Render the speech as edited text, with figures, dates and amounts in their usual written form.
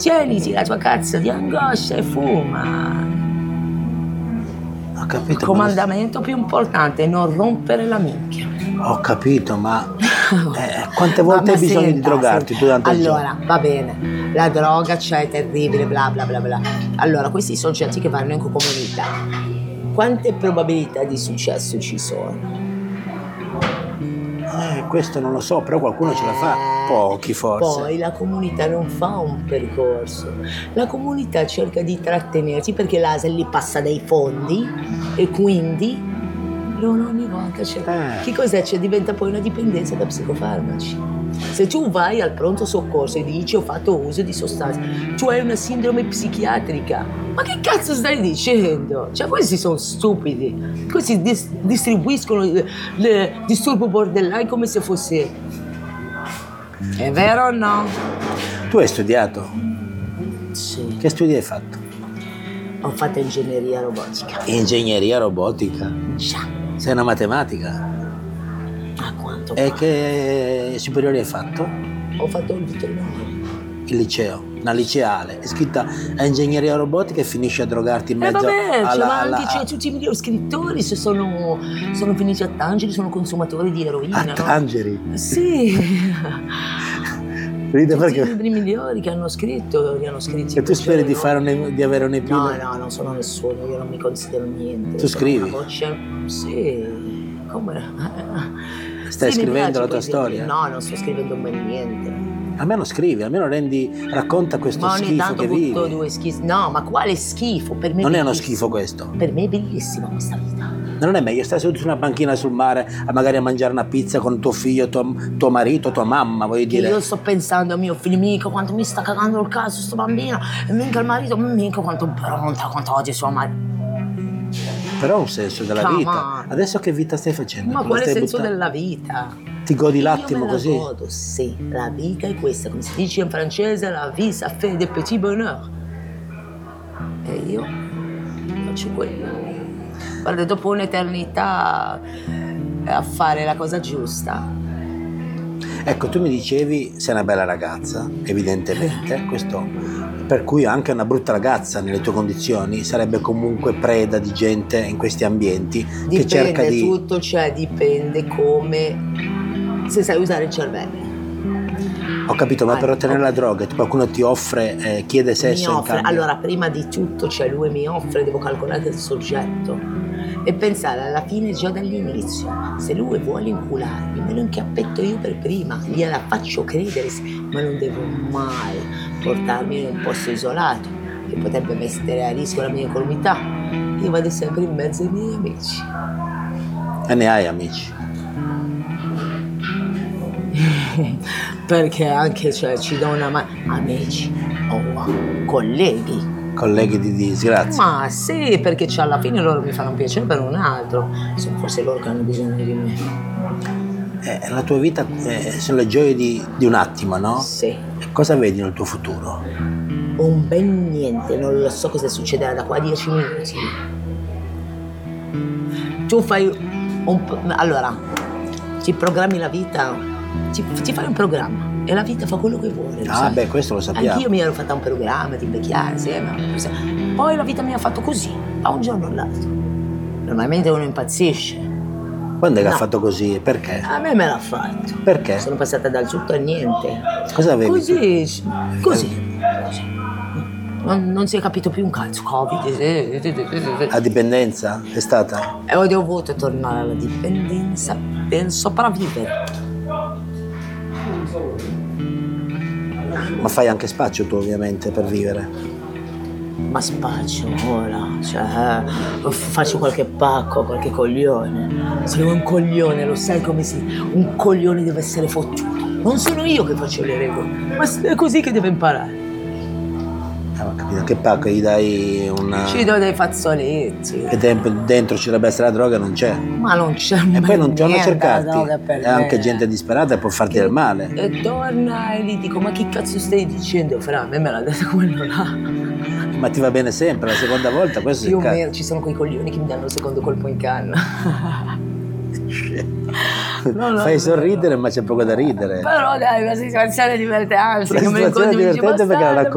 tieniti la tua cazzo di angoscia e fuma. Ho capito. Il comandamento più importante è non rompere la minchia. Ho capito, ma quante volte hai bisogno di drogarti durante il giorno? Allora, va bene, la droga c'è, terribile, bla bla bla bla. Allora, questi soggetti che vanno in comunità, quante probabilità di successo ci sono? Questo non lo so, però qualcuno ce la fa. Pochi forse. Poi la comunità non fa un percorso, la comunità cerca di trattenerti perché l'ASL li passa dei fondi e quindi ogni volta c'è. Che cos'è? Diventa poi una dipendenza da psicofarmaci. Se tu vai al pronto soccorso e dici ho fatto uso di sostanze, tu hai una sindrome psichiatrica. Ma che cazzo stai dicendo? Cioè questi sono stupidi. Questi distribuiscono il disturbo borderline come se fosse... È vero o no? Tu hai studiato? Sì. Che studi hai fatto? Ho fatto ingegneria robotica. Ingegneria robotica? Già. Sei una matematica? A quanto? E che superiori hai fatto? Ho fatto il veterinario. Il liceo, una liceale, è scritta a ingegneria robotica e finisce a drogarti in mezzo tutti i migliori scrittori sono finiti a Tangeri, sono consumatori di eroina. A Tangeri? No? Sì. Ride Tutti perché... i libri migliori che hanno scritto, li hanno scritti. E tu speri di avere un epiloghi? No, non sono nessuno, io non mi considero niente. Tu scrivi? Sì, come? Stai scrivendo la tua storia? No, non sto scrivendo mai niente. Almeno scrivi, almeno racconta questo schifo che vivi. Due schifi. No, ma quale schifo? Per me non è uno schifo questo. Per me è bellissima questa vita. Non è meglio stare seduto su una panchina sul mare magari a mangiare una pizza con tuo figlio, tuo marito, tua mamma, voglio dire. Io sto pensando a mio figlio, mica quanto mi sta cagando il caso sto bambino, e mica il marito, mica quanto è pronta, quanto oggi sua madre. Però un senso della vita. Adesso che vita stai facendo? Ma quale senso della vita? Ti godi l'attimo così? Io godo, sì, la vita è questa, come si dice in francese, la vie ça fait des petits bonheurs. E io faccio quello. Guarda, dopo un'eternità a fare la cosa giusta. Ecco, tu mi dicevi sei una bella ragazza, evidentemente, questo per cui anche una brutta ragazza nelle tue condizioni sarebbe comunque preda di gente in questi ambienti che cerca di... Tutto, cioè dipende come, se sai usare il cervello. Ho capito, ma per ottenere la droga qualcuno ti offre, chiede sesso in cambio? Allora, prima di tutto, cioè lui mi offre, devo calcolare il soggetto e pensare alla fine già dall'inizio. Se lui vuole incularmi, me lo inchiappetto io per prima, gliela faccio credere, ma non devo mai portarmi in un posto isolato che potrebbe mettere a rischio la mia incolumità. Io vado sempre in mezzo ai miei amici. E ne hai amici? Perché anche, cioè, ci do una mano. Amici, colleghi. Colleghi di disgrazia? Ma sì, perché alla fine loro mi fanno piacere per un altro. Sono forse loro che hanno bisogno di me. La tua vita sono le gioie di un attimo, no? Sì. Cosa vedi nel tuo futuro? Un bel niente, non lo so cosa succederà da qua a 10 minuti. Tu fai allora, ti programmi la vita, ti fai un programma. E la vita fa quello che vuole. Sai? Beh, questo lo sappiamo. Anch'io mi ero fatta un programma di invecchiare, sì, poi la vita mi ha fatto così, da un giorno all'altro. Normalmente uno impazzisce. Quando è che ha fatto così? Perché? A me l'ha fatto. Perché? Sono passata dal tutto al niente. Cosa avevi? Così. Non si è capito più un cazzo. Covid. La dipendenza è stata? E ho dovuto tornare alla dipendenza per sopravvivere. Ma fai anche spaccio tu ovviamente per vivere? Ma spaccio ora, cioè faccio qualche pacco, qualche coglione. Sono un coglione, lo sai come si... Un coglione deve essere fottuto. Non sono io che faccio le regole, ma è così che deve imparare. Ho capito, che pacco gli dai una... Ci do dei fazzoletti. E dentro ci dovrebbe essere la droga, non c'è. Ma non c'è. E poi non torna a cercarti. È anche gente disperata e può farti del male. E torna e gli dico, ma che cazzo stai dicendo, fra? A me l'ha detto quello là. Ma ti va bene sempre, la seconda volta, questo Più o meno, ci sono quei coglioni che mi danno il secondo colpo in canna. Fai sorridere, ma c'è poco da ridere. Però dai, una situazione divertente, anzi, una situazione divertente perché la